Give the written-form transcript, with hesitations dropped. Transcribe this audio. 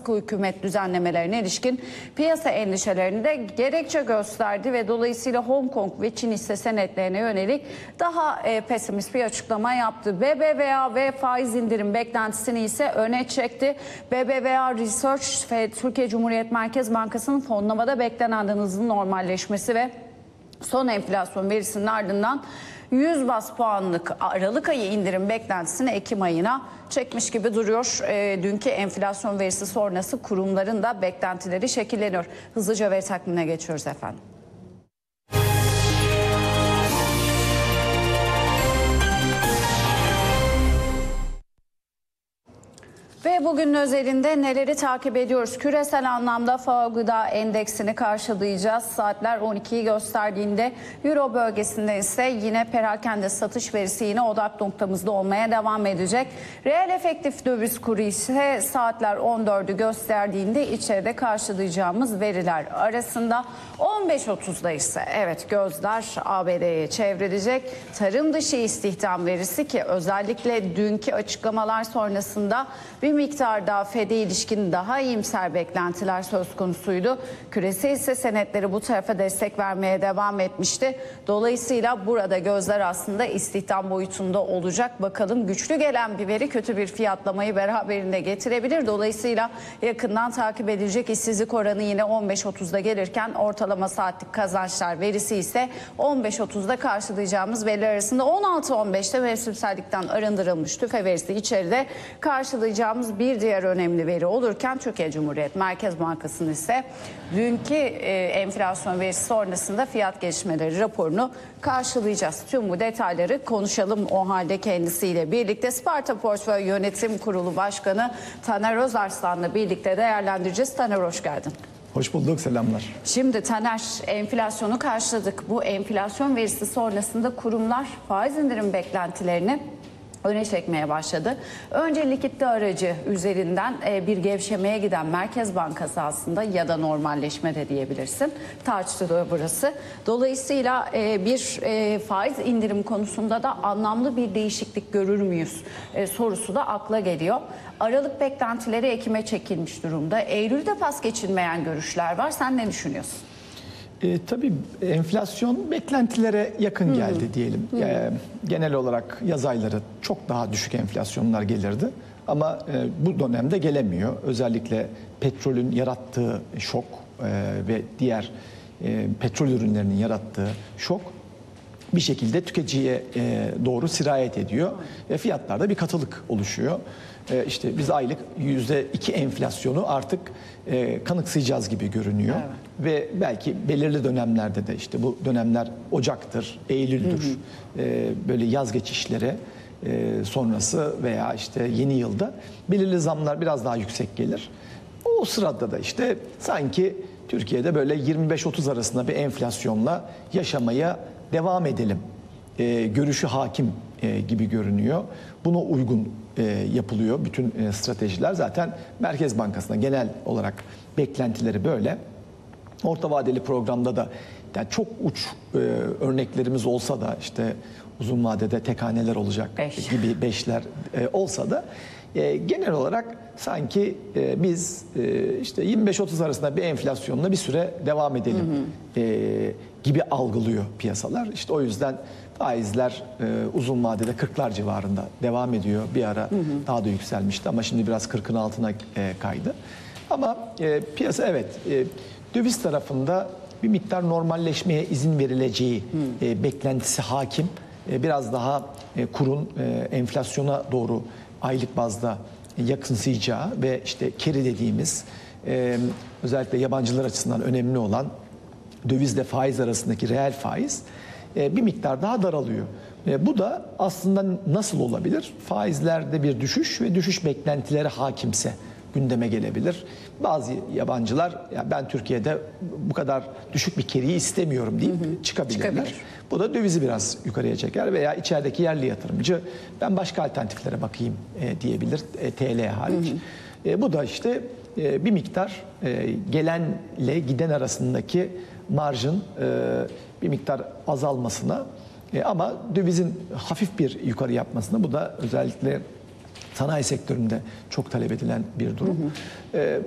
sıkı hükümet düzenlemelerine ilişkin piyasa endişelerini de gerekçe gösterdi ve dolayısıyla Hong Kong ve Çin hisse senetlerine yönelik daha pesimist bir açıklama yaptı. BBVA ve faiz indirim beklentisini ise öne çekti. BBVA Research ve Türkiye Cumhuriyet Merkez Bankası'nın fonlamada beklenen hızlı normalleşmesi ve son enflasyon verisinin ardından 100 baz puanlık Aralık ayı indirim beklentisini Ekim ayına çekmiş gibi duruyor. Dünkü enflasyon verisi sonrası kurumların da beklentileri şekilleniyor. Hızlıca veri takvimine geçiyoruz efendim. Ve bugünün özelinde neleri takip ediyoruz? Küresel anlamda FAO Gıda Endeksini karşılayacağız. Saatler 12'yi gösterdiğinde Euro bölgesinde ise yine perakende satış verisi yine odak noktamızda olmaya devam edecek. Reel efektif döviz kuru ise saatler 14'ü gösterdiğinde içeride karşılayacağımız veriler arasında. 15.30'da ise evet gözler ABD'ye çevrilecek. Tarım dışı istihdam verisi ki özellikle dünkü açıklamalar sonrasında bir miktar daha FED'e ilişkin daha iyimser beklentiler söz konusuydu. Küresel hisse senetleri bu tarafa destek vermeye devam etmişti. Dolayısıyla burada gözler aslında istihdam boyutunda olacak. Bakalım güçlü gelen bir veri kötü bir fiyatlamayı beraberinde getirebilir. Dolayısıyla yakından takip edilecek işsizlik oranı yine 15.30'da gelirken ortalama saatlik kazançlar verisi ise 15.30'da karşılayacağımız veriler arasında. 16.15'te mevsimsellikten arındırılmış tüfe verisi içeride karşılayacağımız bir diğer önemli veri olurken Türkiye Cumhuriyet Merkez Bankası'nın ise dünkü enflasyon verisi sonrasında fiyat gelişmeleri raporunu karşılayacağız. Tüm bu detayları konuşalım o halde kendisiyle birlikte. Sparta Portföy Yönetim Kurulu Başkanı Taner Özarslan'la birlikte değerlendireceğiz. Taner hoş geldin. Hoş bulduk, selamlar. Şimdi Taner, enflasyonu karşıladık. Bu enflasyon verisi sonrasında kurumlar faiz indirim beklentilerini öne çekmeye başladı. Önce likidite aracı üzerinden bir gevşemeye giden Merkez Bankası aslında ya da normalleşme de diyebilirsin. Tartışılıyor burası. Dolayısıyla bir faiz indirim konusunda da anlamlı bir değişiklik görür müyüz sorusu da akla geliyor. Aralık beklentileri Ekim'e çekilmiş durumda. Eylül'de pas geçilmeyen görüşler var. Sen ne düşünüyorsun? Tabii enflasyon beklentilere yakın geldi diyelim. Genel olarak yaz ayları çok daha düşük enflasyonlar gelirdi. Ama bu dönemde gelemiyor. Özellikle petrolün yarattığı şok ve diğer petrol ürünlerinin yarattığı şok bir şekilde tüketiciye doğru sirayet ediyor. Fiyatlarda bir katılık oluşuyor. İşte biz aylık %2 enflasyonu artık kanıksayacağız gibi görünüyor. Evet. Ve belki belirli dönemlerde de işte bu dönemler Ocak'tır, Eylül'dür. Böyle yaz geçişleri sonrası veya işte yeni yılda belirli zamlar biraz daha yüksek gelir. O sırada da işte sanki Türkiye'de böyle 25-30 arasında bir enflasyonla yaşamaya devam edelim görüşü hakim gibi görünüyor. Buna uygun yapılıyor bütün stratejiler. Zaten Merkez Bankası'na genel olarak beklentileri böyle. Orta vadeli programda da yani çok uç örneklerimiz olsa da işte uzun vadede tek haneler olacak gibi beşler olsa da genel olarak sanki biz işte 25-30 arasında bir enflasyonla bir süre devam edelim gibi algılıyor piyasalar. İşte o yüzden faizler uzun vadede 40'lar civarında devam ediyor. Bir ara daha da yükselmişti ama şimdi biraz 40'ın altına kaydı. Ama piyasa evet döviz tarafında bir miktar normalleşmeye izin verileceği beklentisi hakim. Biraz daha kurun enflasyona doğru aylık bazda yakınsayacağı ve işte carry dediğimiz özellikle yabancılar açısından önemli olan dövizle faiz arasındaki reel faiz bir miktar daha daralıyor. Bu da aslında nasıl olabilir? Faizlerde bir düşüş ve düşüş beklentileri hakimse gündeme gelebilir. Bazı yabancılar ya ben Türkiye'de bu kadar düşük bir carry'i istemiyorum deyip çıkabilirler. Bu da dövizi biraz yukarıya çeker veya içerideki yerli yatırımcı ben başka alternatiflere bakayım diyebilir TL hariç. Bu da işte bir miktar gelenle giden arasındaki marjın bir miktar azalmasına ama dövizin hafif bir yukarı yapmasına, bu da özellikle sanayi sektöründe çok talep edilen bir durum.